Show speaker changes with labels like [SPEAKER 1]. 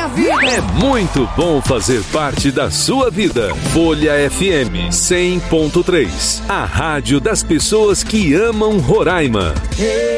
[SPEAKER 1] vida. É muito bom fazer parte da sua vida. Folha FM 100.3, a rádio das pessoas que amam Roraima.